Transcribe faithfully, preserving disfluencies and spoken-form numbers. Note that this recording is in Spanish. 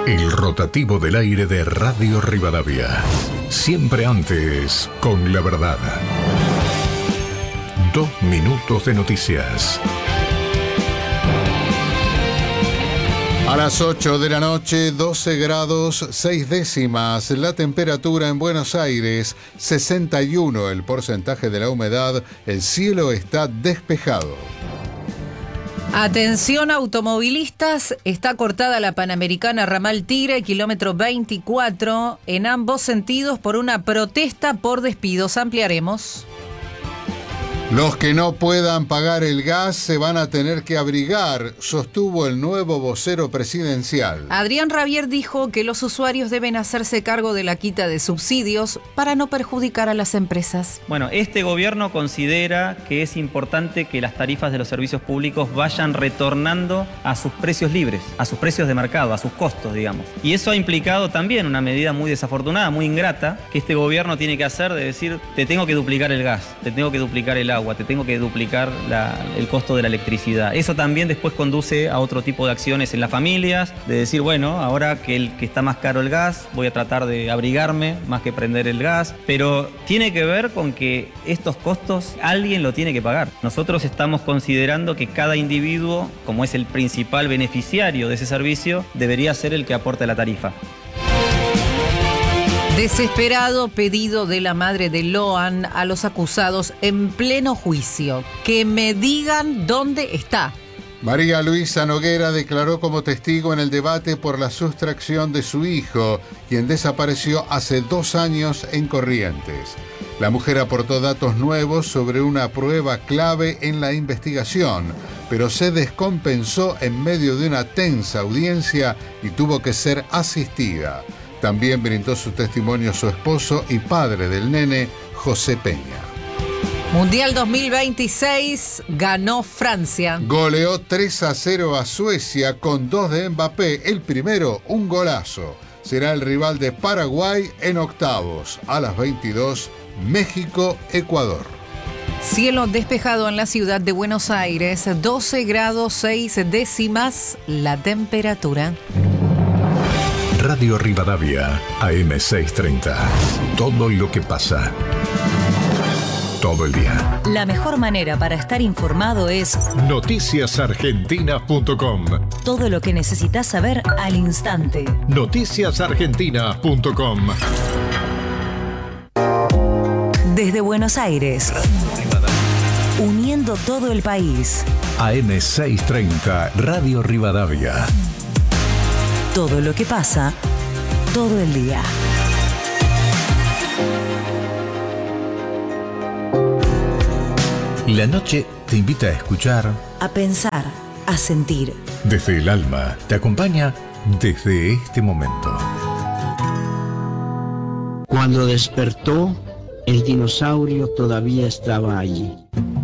El rotativo del aire de Radio Rivadavia. Siempre antes, con la verdad. Dos minutos de noticias. A las ocho de la noche, doce grados, seis décimas. La temperatura en Buenos Aires, sesenta y uno el porcentaje de la humedad. El cielo está despejado. Atención automovilistas, está cortada la Panamericana Ramal Tigre, kilómetro veinticuatro, en ambos sentidos por una protesta por despidos. Ampliaremos. Los que no puedan pagar el gas se van a tener que abrigar, sostuvo el nuevo vocero presidencial. Adrián Rabier dijo que los usuarios deben hacerse cargo de la quita de subsidios para no perjudicar a las empresas. Bueno, este gobierno considera que es importante que las tarifas de los servicios públicos vayan retornando a sus precios libres, a sus precios de mercado, a sus costos, digamos. Y eso ha implicado también una medida muy desafortunada, muy ingrata, que este gobierno tiene que hacer, de decir, te tengo que duplicar el gas, te tengo que duplicar el agua, te tengo que duplicar la, el costo de la electricidad. Eso también después conduce a otro tipo de acciones en las familias, de decir, bueno, ahora que, el, que está más caro el gas, voy a tratar de abrigarme más que prender el gas, pero tiene que ver con que estos costos alguien lo tiene que pagar. Nosotros estamos considerando que cada individuo, como es el principal beneficiario de ese servicio, debería ser el que aporte la tarifa. Desesperado pedido de la madre de Loan a los acusados en pleno juicio. Que me digan dónde está. María Luisa Noguera declaró como testigo en el debate por la sustracción de su hijo, quien desapareció hace dos años en Corrientes. La mujer aportó datos nuevos sobre una prueba clave en la investigación, pero se descompensó en medio de una tensa audiencia y tuvo que ser asistida. También brindó su testimonio su esposo y padre del nene, José Peña. Mundial dos mil veintiséis, ganó Francia. Goleó tres a cero a Suecia con dos de Mbappé. El primero, un golazo. Será el rival de Paraguay en octavos. A las veintidós, México, Ecuador. Cielo despejado en la ciudad de Buenos Aires, doce grados seis décimas la temperatura. Radio Rivadavia, A M seiscientos treinta. Todo lo que pasa. Todo el día. La mejor manera para estar informado es noticias argentinas punto com. Todo lo que necesitas saber al instante. noticias argentinas punto com. Desde Buenos Aires. Uniendo todo el país. A M seiscientos treinta, Radio Rivadavia. Todo lo que pasa, todo el día. La noche te invita a escuchar, a pensar, a sentir. Desde el alma te acompaña desde este momento. Cuando despertó, el dinosaurio todavía estaba allí.